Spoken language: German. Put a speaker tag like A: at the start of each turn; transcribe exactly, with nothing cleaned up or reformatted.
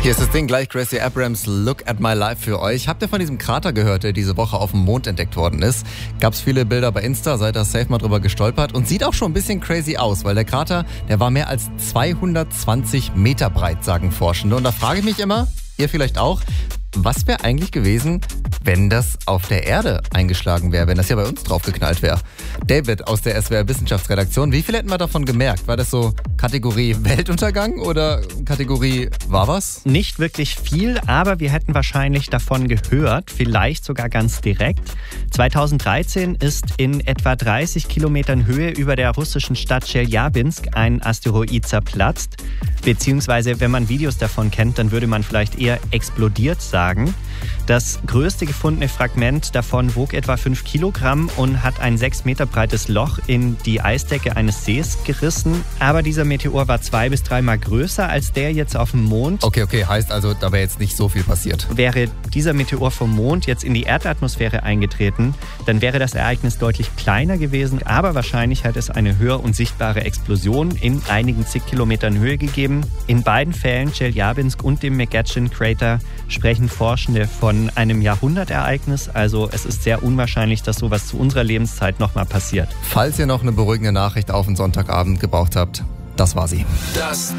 A: Hier ist das Ding gleich, Gracie Abrams, Look at My Life für euch. Habt ihr von diesem Krater gehört, der diese Woche auf dem Mond entdeckt worden ist? Gab's viele Bilder bei Insta, seid ihr safe mal drüber gestolpert und sieht auch schon ein bisschen crazy aus, weil der Krater, der war mehr als zweihundertzwanzig Meter breit, sagen Forschende. Und da frage ich mich immer, ihr vielleicht auch, was wäre eigentlich gewesen, wenn das auf der Erde eingeschlagen wäre, wenn das hier bei uns draufgeknallt wäre? David aus der S W R Wissenschaftsredaktion, wie viel hätten wir davon gemerkt? War das so Kategorie Weltuntergang oder Kategorie war was?
B: Nicht wirklich viel, aber wir hätten wahrscheinlich davon gehört, vielleicht sogar ganz direkt. zweitausenddreizehn ist in etwa dreißig Kilometern Höhe über der russischen Stadt Tscheljabinsk ein Asteroid zerplatzt. Beziehungsweise, wenn man Videos davon kennt, dann würde man vielleicht eher explodiert sagen. Das größte gefundene Fragment davon wog etwa fünf Kilogramm und hat ein sechs Meter breites Loch in die Eisdecke eines Sees gerissen. Aber dieser Meteor war zwei bis dreimal größer als der jetzt auf dem Mond.
A: Okay, okay, heißt also, da wäre jetzt nicht so viel passiert.
B: Wäre dieser Meteor vom Mond jetzt in die Erdatmosphäre eingetreten, dann wäre das Ereignis deutlich kleiner gewesen. Aber wahrscheinlich hat es eine hör- und sichtbare Explosion in einigen zig Kilometern Höhe gegeben. In beiden Fällen, Tscheljabinsk und dem McGatchin Crater, sprechen Forschende von einem Jahrhundertereignis. Also es ist sehr unwahrscheinlich, dass sowas zu unserer Lebenszeit nochmal passiert.
A: Falls ihr noch eine beruhigende Nachricht auf den Sonntagabend gebraucht habt, das war sie.
C: Das